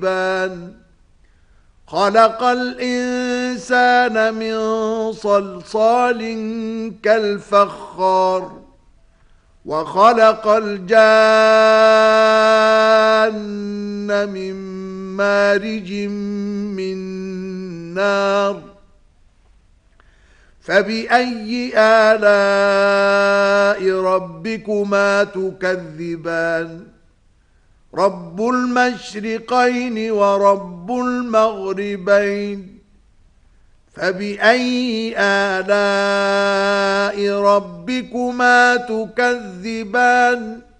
خلق الإنسان من صلصال كالفخار وخلق الجان من مارج من نار فبأي آلاء ربكما تكذبان رب المشرقين ورب المغربين فبأي آلاء ربكما تكذبان